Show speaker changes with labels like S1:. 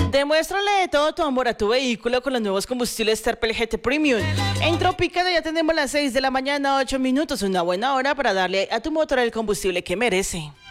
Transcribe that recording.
S1: Demuéstrale todo tu amor a tu vehículo con los nuevos combustibles Terpel GT Premium. En Tropicana ya tenemos las 6 de la mañana, 8 minutos, una buena hora para darle a tu motor el combustible que merece.